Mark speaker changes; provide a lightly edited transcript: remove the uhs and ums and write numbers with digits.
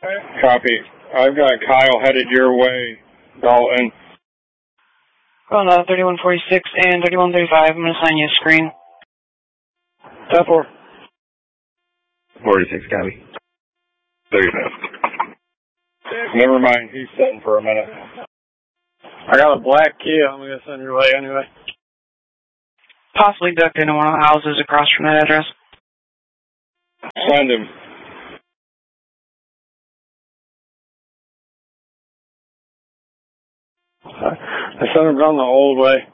Speaker 1: Copy. I've got Kyle headed your way, Dalton.
Speaker 2: Well, 3146 and 3135. I'm going to assign you a screen.
Speaker 1: 10-4.
Speaker 3: 46, copy.
Speaker 1: 35. Never mind, he's sitting for a minute. I got a black Kia I'm going to send your way anyway.
Speaker 2: Possibly ducked into one of the houses across from that address.
Speaker 1: Send him. I sent him down the old way.